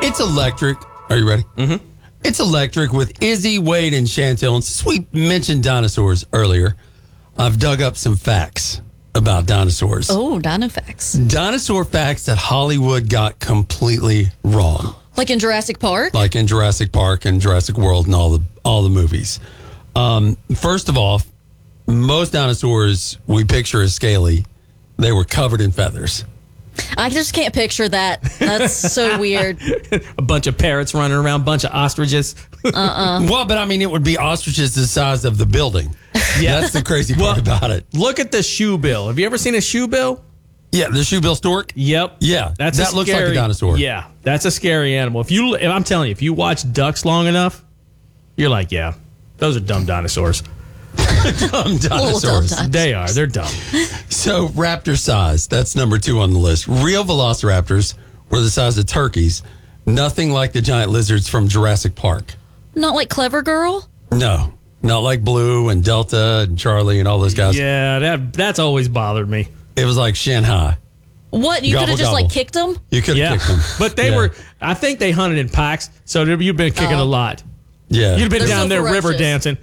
It's electric. Are you ready? Mm-hmm. It's electric with Izzy, Wade, and Chantel. And since we mentioned dinosaurs earlier, I've dug up some facts about dinosaurs. Oh, dino facts. Dinosaur facts that Hollywood got completely wrong. Like in Jurassic Park? Like in Jurassic Park and Jurassic World and all the movies. First of all, most dinosaurs we picture as scaly. They were covered in feathers. I just can't picture that. That's so weird. A bunch of parrots running around, a bunch of ostriches. Well, but I mean, it would be ostriches the size of the building. Yeah, that's the crazy part about it. Look at the shoe bill. Have you ever seen a shoe bill? Yeah, the shoe-bill stork. Yep. Yeah, that looks like a dinosaur. Yeah, that's a scary animal. I'm telling you, if you watch ducks long enough, you're like, yeah, those are dumb dinosaurs. Dumb dinosaurs. They are. They're dumb. So, raptor size. That's number 2 on the list. Real velociraptors were the size of turkeys. Nothing like the giant lizards from Jurassic Park. Not like Clever Girl? No. Not like Blue and Delta and Charlie and all those guys. Yeah, that's always bothered me. It was like Shanghai. What? You could have just gobble. kicked them? You could have kicked them. But they were, I think they hunted in packs, so you've been kicking a lot. Yeah. You've been They're down so there river ferocious. dancing.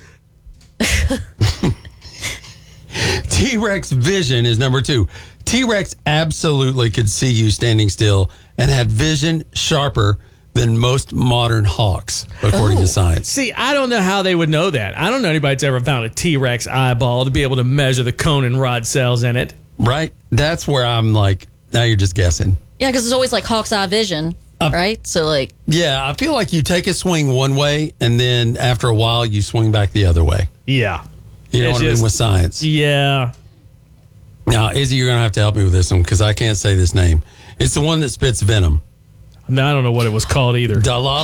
T-Rex vision is number 2. T-Rex absolutely could see you standing still and had vision sharper than most modern hawks, according to science. See, I don't know how they would know that. I don't know anybody that's ever found a T-Rex eyeball to be able to measure the cone and rod cells in it. Right? That's where I'm like, now you're just guessing. Yeah, because it's always like hawk's eye vision, right? So like, Yeah, I feel like you take a swing one way and then after a while you swing back the other way. Yeah. You know It's what I mean just- with science. Yeah. Now, Izzy, you're going to have to help me with this one because I can't say this name. It's the one that spits venom. I don't know what it was called either.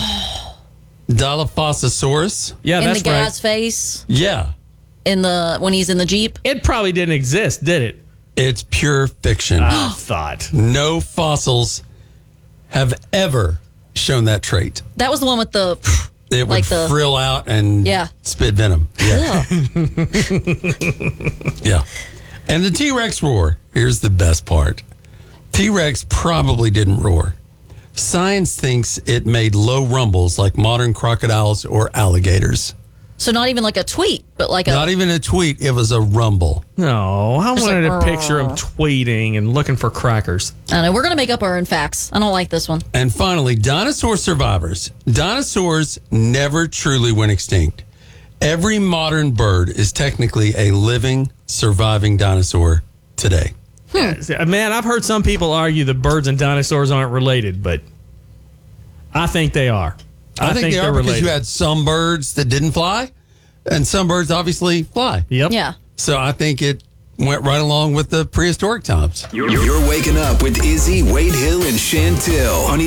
Dilophosaurus. Yeah, in that's the guy's right. face, Yeah, when he's in the Jeep. It probably didn't exist, did it? it's pure fiction. I thought. No fossils have ever shown that trait. That was the one with the. It would Like the- frill out and Yeah. spit venom. Yeah. Ugh. Yeah. And the T-Rex roar. Here's the best part. T-Rex probably didn't roar. Science thinks it made low rumbles like modern crocodiles or alligators. So not even like a tweet, but like Not even a tweet. It was a rumble. No, I Just wanted like, to picture him tweeting and looking for crackers. I don't know. We're going to make up our own facts. I don't like this one. And finally, dinosaur survivors. Dinosaurs never truly went extinct. Every modern bird is technically a living, surviving dinosaur today. Man, I've heard some people argue that birds and dinosaurs aren't related, but I think they are. I think they they're are because related. you had some birds that didn't fly, and some birds obviously fly. Yep. Yeah. So I think it went right along with the prehistoric times. You're waking up with Izzy, Wade Hill, and Chantel on